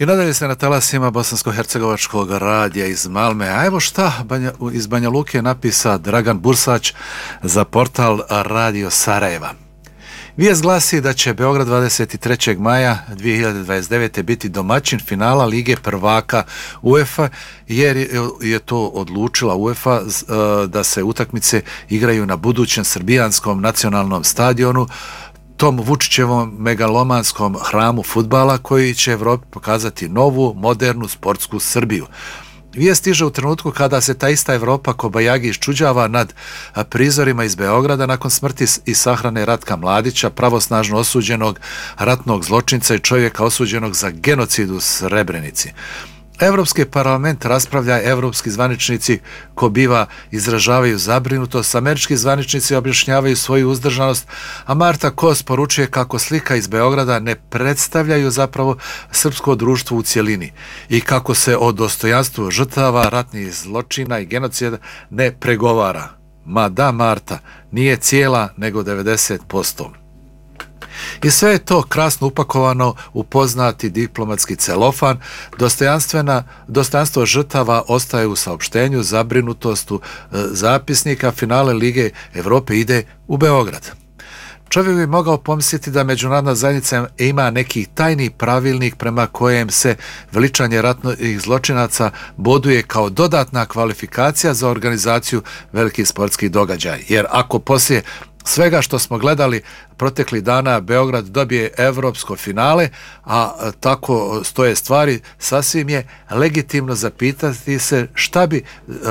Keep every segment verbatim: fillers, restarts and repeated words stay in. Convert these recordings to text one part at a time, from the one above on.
I nadalje se na talasima bosansko-hercegovačkog radija iz Malme. A evo šta Banja, iz Banja Luke napisa Dragan Bursać za portal Radio Sarajeva. Vijest glasi da će Beograd dvadeset trećeg maja dvije hiljade dvadeset devete. biti domaćin finala Lige prvaka UEFA, jer je to odlučila UEFA da se utakmice igraju na budućem srbijanskom nacionalnom stadionu, tom Vučićevom megalomanskom hramu fudbala koji će Evropi pokazati novu, modernu sportsku Srbiju. Vijest stiže u trenutku kada se ta ista Evropa kobajagi iščuđava nad prizorima iz Beograda nakon smrti i sahrane Ratka Mladića, pravosnažno osuđenog ratnog zločinca i čovjeka osuđenog za genocid u Srebrenici. Evropski parlament raspravlja, evropski zvaničnici ko biva izražavaju zabrinutost, američki zvaničnici objašnjavaju svoju uzdržanost, a Marta Kos poručuje kako slika iz Beograda ne predstavljaju zapravo srpsko društvo u cjelini i kako se o dostojanstvu žrtava ratnih zločina i genocida ne pregovara. Ma da, Marta, nije cijela nego devedeset posto. I sve je to krasno upakovano u poznati diplomatski celofan. Dostojanstvena, dostojanstvo žrtava ostaje u saopštenju, zabrinutost u zapisnika. Finale Lige Evrope ide u Beograd. Čovjek bi mogao pomisliti da međunarodna zajednica ima neki tajni pravilnik prema kojem se veličanje ratnih zločinaca boduje kao dodatna kvalifikacija za organizaciju velikih sportskih događaja. Jer ako poslije svega što smo gledali proteklih dana Beograd dobije evropsko finale, a tako stoje stvari, sasvim je legitimno zapitati se šta bi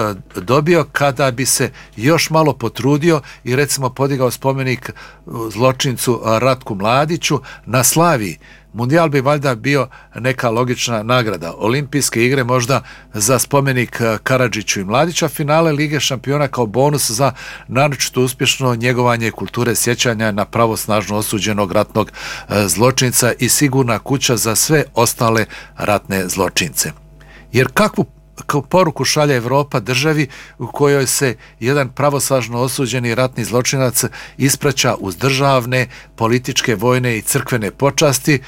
dobio kada bi se još malo potrudio i recimo podigao spomenik zločincu Ratku Mladiću na Slaviji. Mundijal bi valjda bio neka logična nagrada. Olimpijske igre možda za spomenik Karadžiću i Mladića, finale Lige šampiona kao bonus za naročito uspješno njegovanje kulture sjećanja na pravosnažno osuđenog ratnog zločinca i sigurna kuća za sve ostale ratne zločince. Jer kakvu kao poruku šalje Evropa državi u kojoj se jedan pravosnažno osuđeni ratni zločinac ispraća uz državne, političke, vojne i crkvene počasti,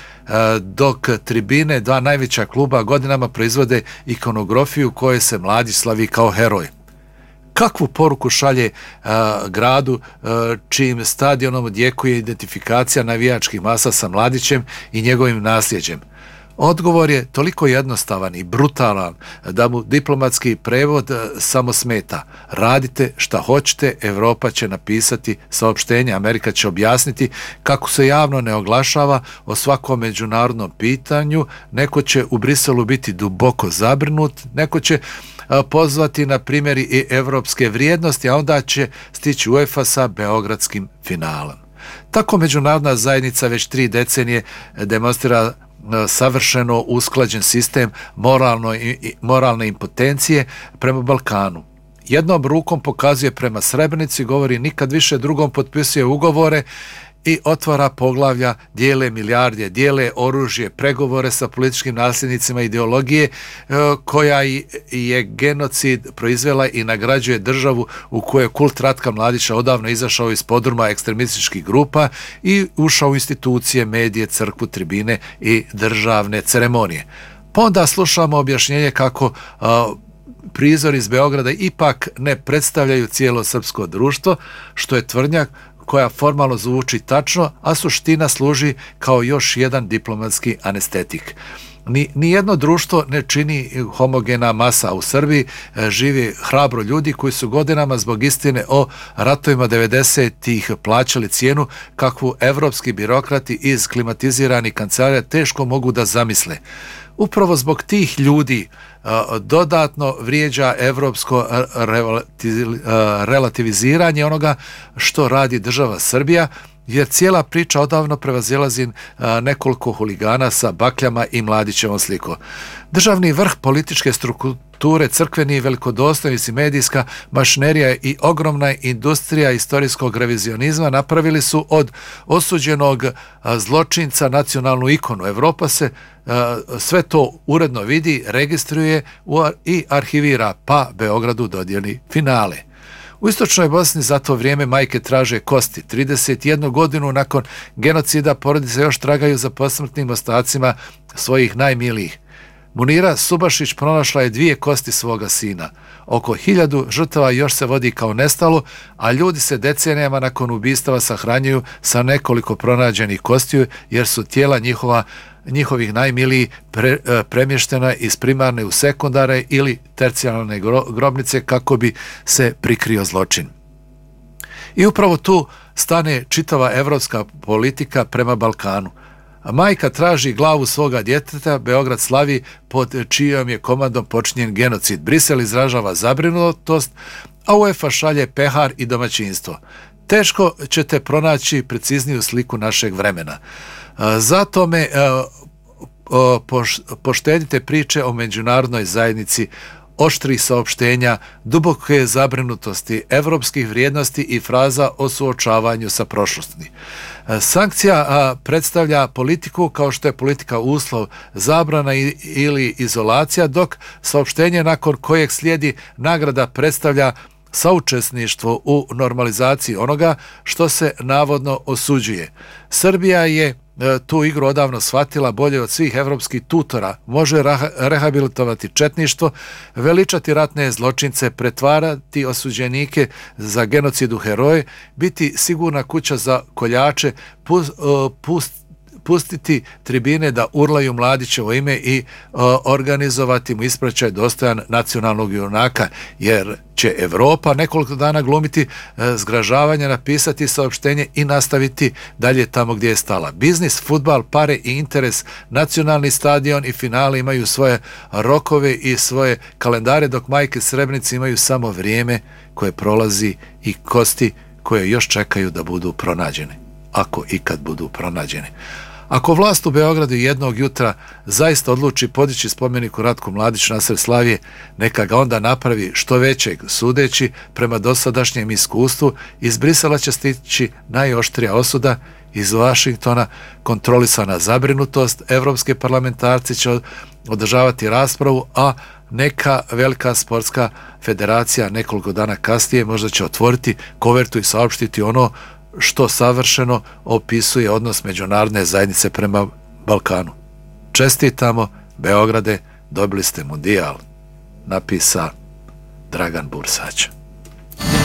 dok tribine dva najveća kluba godinama proizvode ikonografiju koje se Mladić slavi kao heroj. Kakvu poruku šalje a, gradu a, čijim stadionom odjekuje identifikacija navijačkih masa sa Mladićem i njegovim nasljeđem? Odgovor je toliko jednostavan i brutalan da mu diplomatski prevod samo smeta. Radite šta hoćete, Evropa će napisati saopštenje, Amerika će objasniti kako se javno ne oglašava o svakom međunarodnom pitanju, neko će u Briselu biti duboko zabrinut, neko će pozvati na primjer i evropske vrijednosti, a onda će stići UEFA sa beogradskim finalom. Tako međunarodna zajednica već tri decenije demonstrira savršeno usklađen sistem moralno, moralne impotencije prema Balkanu. Jednom rukom pokazuje prema Srebrenici, govori nikad više, drugom potpisuje ugovore i otvara poglavlja, dijele milijarde, dijele oružje, pregovore sa političkim nasljednicima ideologije koja je genocid proizvela i nagrađuje državu u kojoj kult Ratka Mladića odavno izašao iz podruma ekstremističkih grupa i ušao u institucije, medije, crkvu, tribine i državne ceremonije. Pa onda slušamo objašnjenje kako a, prizori iz Beograda ipak ne predstavljaju cijelo srpsko društvo, što je tvrdnja koja formalno zvuči tačno, a suština služi kao još jedan diplomatski anestetik. Ni, nijedno društvo ne čini homogena masa. U Srbiji živi hrabro ljudi koji su godinama zbog istine o ratovima devedesetih plaćali cijenu kakvu evropski birokrati iz klimatiziranih kancelarija teško mogu da zamisle. Upravo zbog tih ljudi dodatno vrijeđa evropsko relativiziranje onoga što radi država Srbija, jer cijela priča odavno prevazilazi nekoliko huligana sa bakljama i Mladićevom slikom. Državni vrh političke strukture, crkveni, velikodostojnici, medijska mašinerija i ogromna industrija istorijskog revizionizma napravili su od osuđenog zločinca nacionalnu ikonu. Evropa se sve to uredno vidi, registruje i arhivira, pa Beogradu dodijeli finale. U istočnoj Bosni za to vrijeme majke traže kosti. trideset jednu godinu nakon genocida porodice još tragaju za posmrtnim ostacima svojih najmilijih. Munira Subašić pronašla je dvije kosti svoga sina. Oko hiljadu žrtava još se vodi kao nestalo, a ljudi se decenijama nakon ubistava sahranjuju sa nekoliko pronađenih kostiju jer su tijela njihova, njihovih najmilijih pre, premještena iz primarne u sekundare ili tercijarne grobnice kako bi se prikrio zločin. I upravo tu stane čitava evropska politika prema Balkanu. Majka traži glavu svoga djeteta, Beograd slavi pod čijom je komandom počinjen genocid. Brisel izražava zabrinutost, a UEFA šalje pehar i domaćinstvo. Teško ćete pronaći precizniju sliku našeg vremena. Zato me poštedite priče o međunarodnoj zajednici, oštrih saopštenja, duboke zabrinutosti, evropskih vrijednosti i fraza o suočavanju sa prošlosti. Sankcija predstavlja politiku kao što je politika uslov, zabrana ili izolacija, dok saopštenje nakon kojeg slijedi nagrada predstavlja saučesništvo u normalizaciji onoga što se navodno osuđuje. Srbija je tu igru odavno shvatila bolje od svih evropskih tutora. Može rehabilitovati četništvo, veličati ratne zločince, pretvarati osuđenike za genocid u heroje, biti sigurna kuća za koljače, pustiti pustiti tribine da urlaju Mladićevo ime i o, organizovati mu ispraćaj dostojan nacionalnog junaka, jer će Evropa nekoliko dana glumiti e, zgražavanja, napisati saopštenje i nastaviti dalje tamo gdje je stala. Biznis, fudbal, pare i interes, nacionalni stadion i finale imaju svoje rokove i svoje kalendare, dok majke Srebrenice imaju samo vrijeme koje prolazi i kosti koje još čekaju da budu pronađene, ako ikad budu pronađene. Ako vlast u Beogradu jednog jutra zaista odluči podići spomeniku Ratku Mladiću nasred Slavije, neka ga onda napravi što većeg, sudeći prema dosadašnjem iskustvu. Iz Brisela će stići najoštrija osuda, iz Vašingtona kontrolisana zabrinutost, evropske parlamentarci će održavati raspravu, a neka velika sportska federacija nekoliko dana kasnije možda će otvoriti kovertu i saopštiti ono što savršeno opisuje odnos međunarodne zajednice prema Balkanu. Čestitamo, Beograde, dobili ste mundijal, napisa Dragan Bursać.